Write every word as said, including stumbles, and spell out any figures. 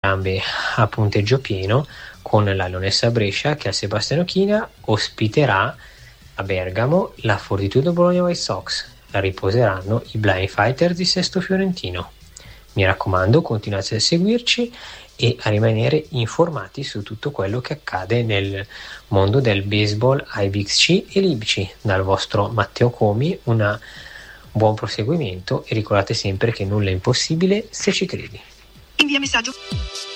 entrambe a punteggio pieno, con la Leonessa Brescia che al Sebastiano China ospiterà a Bergamo la Fortitudo Bologna White Sox. La riposeranno i Blind Fighters di Sesto Fiorentino. Mi raccomando, continuate a seguirci e a rimanere informati su tutto quello che accade nel mondo del baseball I B X C e l'I B C. Dal vostro Matteo Comi un buon proseguimento e ricordate sempre che nulla è impossibile se ci credi. Invia messaggio.